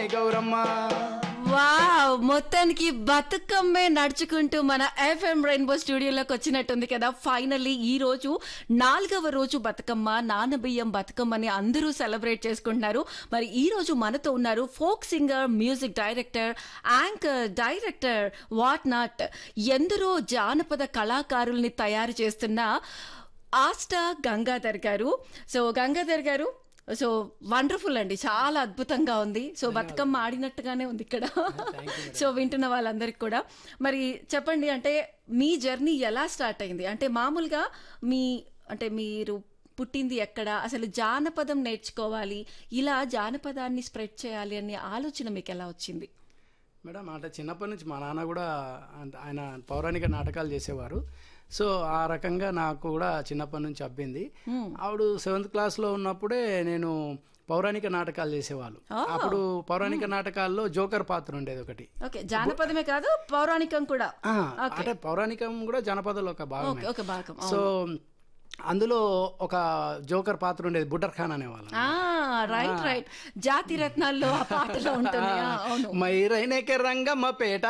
Gauramma. Wow, మొత్తానికి బతుకమ్మే నడుచుకుంటూ మన ఎఫ్ఎం రెయిన్బో స్టూడియోలోకి వచ్చినట్టుంది కదా. ఫైనల్లీ ఈ రోజు 4వ రోజు బతుకమ్మ, నానబియ్యం బతుకమ్మని అందరూ సెలబ్రేట్ చేసుకుంటున్నారు. మరి ఈ రోజు మనతో ఉన్నారు folk singer, music director, anchor, director, what not, ఎందరో జానపద కళాకారుల్ని తయారు చేస్తున్న ఆస్టా గంగాధర్ గారు. సో గంగాధర్ గారు, సో వండర్ఫుల్ అండి, చాలా అద్భుతంగా ఉంది. సో బతుకమ్మ ఆడినట్టుగానే ఉంది ఇక్కడ. సో వింటున్న వాళ్ళందరికీ కూడా మరి చెప్పండి, అంటే మీ జర్నీ ఎలా స్టార్ట్ అయింది? అంటే మామూలుగా మీరు పుట్టింది ఎక్కడ, అసలు జానపదం నేర్చుకోవాలి, ఇలా జానపదాన్ని స్ప్రెడ్ చేయాలి అనే ఆలోచన మీకు ఎలా వచ్చింది? మేడం, అంటే చిన్నప్పటి నుంచి మా నాన్న కూడా ఆయన పౌరాణిక నాటకాలు చేసేవారు. సో ఆ రకంగా నాకు కూడా చిన్నప్పటి నుంచి అబ్బింది. ఆవిడ 7th క్లాస్లో ఉన్నప్పుడే నేను పౌరాణిక నాటకాలు చేసేవాళ్ళు. అప్పుడు పౌరాణిక నాటకాల్లో జోకర్ పాత్ర ఉండేది ఒకటి. ఓకే, జానపదమే కాదు పౌరాణికం కూడా. అంటే పౌరాణికం కూడా జానపదంలో ఒక భాగం. సో అందులో ఒక జోకర్ పాత్ర ఉండేది, బుడ్డర్ ఖాన్ అనేవాళ్ళు. రైట్, జాతి రత్నాల్లో ఆ పాటలో ఉంటుంది. మైరైనకే రంగమ్మ పేట